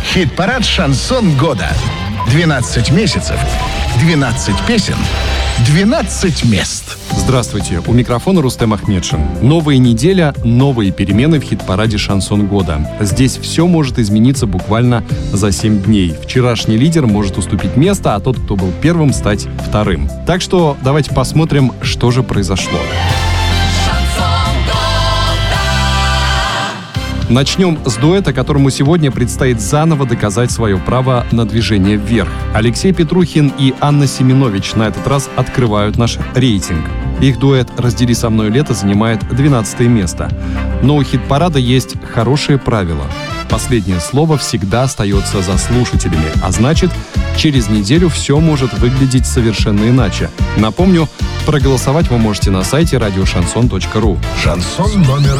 Хит-парад «Шансон года». 12 месяцев, 12 песен, 12 мест. Здравствуйте, у микрофона Рустем Ахмедшин. Новая неделя, новые перемены в хит-параде «Шансон года». Здесь все может измениться буквально за 7 дней. Вчерашний лидер может уступить место, а тот, кто был первым, стать вторым. Так что давайте посмотрим, что же произошло. Начнем с дуэта, которому сегодня предстоит заново доказать свое право на движение вверх. Алексей Петрухин и Анна Семенович на этот раз открывают наш рейтинг. Их дуэт «Раздели со мной лето» занимает 12 место. Но у хит-парада есть хорошее правило. Последнее слово всегда остается за слушателями, а значит, через неделю все может выглядеть совершенно иначе. Напомню, проголосовать вы можете на сайте radioshanson.ru. Шансон номер